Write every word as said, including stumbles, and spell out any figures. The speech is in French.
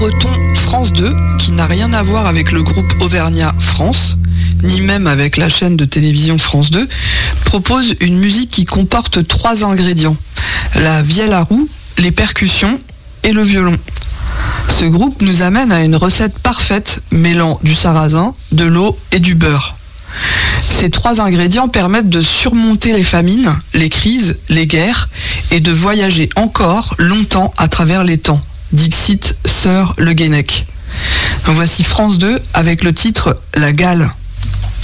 breton France deux, qui n'a rien à voir avec le groupe Auvergnat France, ni même avec la chaîne de télévision France deux, propose une musique qui comporte trois ingrédients: la vielle à roue, les percussions et le violon. Ce groupe nous amène à une recette parfaite mêlant du sarrasin, de l'eau et du beurre. Ces trois ingrédients permettent de surmonter les famines, les crises, les guerres et de voyager encore longtemps à travers les temps. Dixit Sir Le Guenec. Voici France deux avec le titre La Gale.